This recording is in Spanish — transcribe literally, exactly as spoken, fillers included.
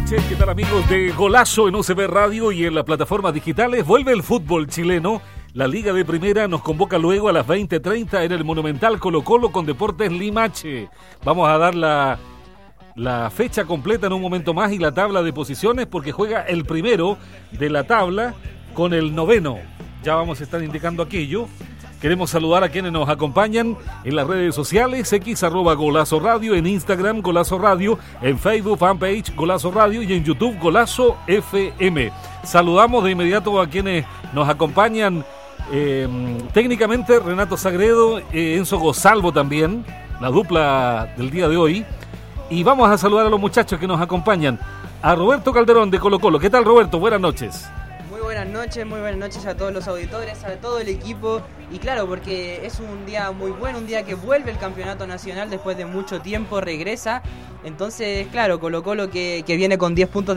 noches, ¿qué tal amigos de Golazo en U C B Radio y en las plataformas digitales? Vuelve el fútbol chileno. La Liga de Primera nos convoca luego a las veinte treinta en el Monumental Colo Colo con Deportes Limache. Vamos a dar la, la fecha completa en un momento más y la tabla de posiciones porque juega el primero de la tabla con el noveno. Ya vamos a estar indicando aquello. Queremos saludar a quienes nos acompañan en las redes sociales, X arroba Golazo Radio, en Instagram Golazo Radio, en Facebook fanpage Golazo Radio y en YouTube Golazo F M. Saludamos de inmediato a quienes nos acompañan eh, técnicamente, Renato Sagredo, eh, Enzo Gonzalvo también, la dupla del día de hoy. Y vamos a saludar a los muchachos que nos acompañan, a Roberto Calderón de Colo Colo. ¿Qué tal, Roberto? Buenas noches. Muy buenas noches, muy buenas noches a todos los auditores, a todo el equipo. Y claro, porque es un día muy bueno, un día que vuelve el campeonato nacional después de mucho tiempo, regresa. Entonces, claro, Colo Colo que, que viene con diez puntos